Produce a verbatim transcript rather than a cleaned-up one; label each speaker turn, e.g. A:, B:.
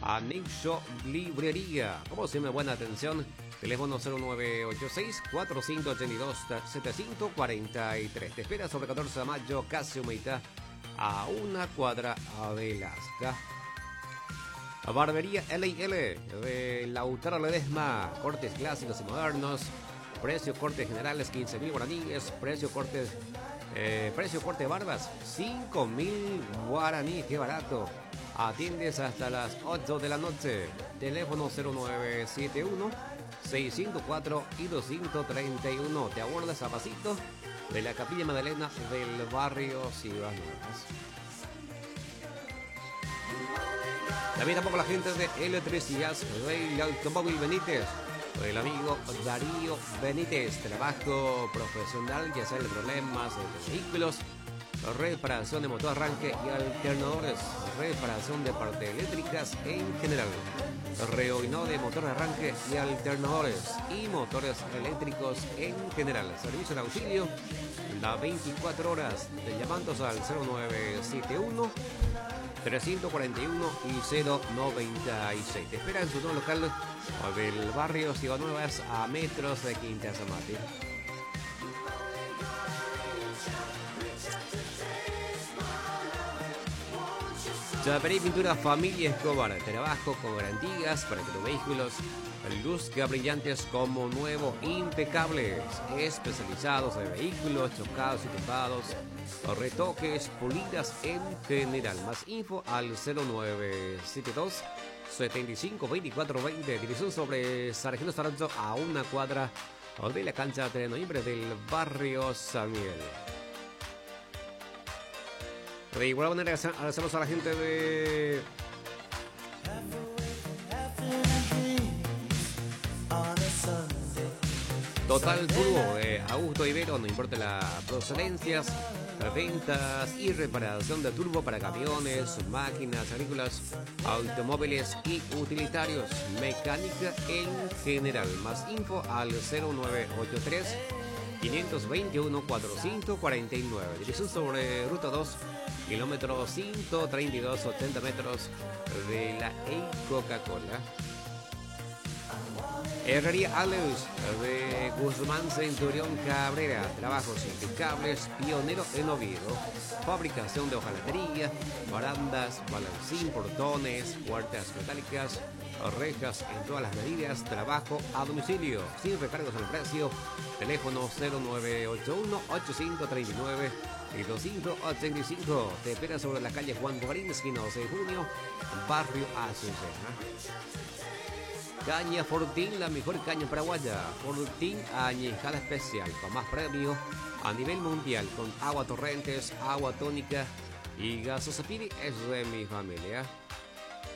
A: Anexo Librería. Como siempre, buena atención. Teléfono cero nueve ocho seis, cuatro cinco ocho dos, siete cinco cuatro tres. Te espera sobre catorce de mayo, casi humedad, a una cuadra de Lasca. Barbería L y L de Lautaro Ledesma. Cortes clásicos y modernos. Precio cortes generales quince mil guaraníes. Precio cortes eh, precio corte barbas cinco mil guaraníes. Qué barato. Atiendes hasta las ocho de la noche. Teléfono cero nueve siete uno, seis cinco cuatro y dos cinco tres uno. Te abordas a pasito de la Capilla Magdalena del barrio Ciudad Nuevas. También tampoco la gente de Electricidad del Automóvil Benítez, el amigo Darío Benítez. Trabajo profesional, ya sea de problemas de vehículos, reparación de motor arranque y alternadores, reparación de partes eléctricas en general, reoinado de motor arranque y alternadores y motores eléctricos en general. Servicio de auxilio las veinticuatro horas, llamándose al cero nueve siete uno, trescientos cuarenta y uno y cero noventa y seis. Te espera en su nuevo local del barrio Ciudad Nuevas, a metros de Quinta Zamate. Chapería y pintura Familia Escobar. Trabajo con garantías para que tus vehículos luzca brillantes como nuevo, impecables, especializados en vehículos chocados y tumbados, retoques, pulidas en general. Más info al cero nueve siete dos, setenta y cinco, veinticuatro veinte. Dirección sobre Sargento Sarmiento, a una cuadra de la cancha de noviembre del barrio San Miguel. De igual manera agradecemos a la gente de Total Turbo de Augusto Ibero. No importa las procedencias, ventas y reparación de turbo para camiones, máquinas agrícolas, automóviles y utilitarios, mecánica en general. Más info al cero nueve ocho tres, quinientos veintiuno, cuatrocientos cuarenta y nueve. Dirección sobre Ruta dos, kilómetro ciento treinta y dos, ochenta metros de la E Coca-Cola. Herrería Aleus de Guzmán Centurión Cabrera. Trabajos impecables, pionero en Oviedo. Fabricación de hojalatería, barandas, balancín, portones, puertas metálicas, rejas en todas las medidas. Trabajo a domicilio, sin recargos en el precio. Teléfono cero nueve ocho uno, ocho cinco tres nueve y dos cinco ocho cinco. Te espera sobre la calle Juan Bogarín, esquina doce de junio, barrio Azucena. Caña Fortín, la mejor caña paraguaya. Fortín añejada especial, con más premio a nivel mundial, con agua torrentes, agua tónica y gasosa. Piri es de mi familia.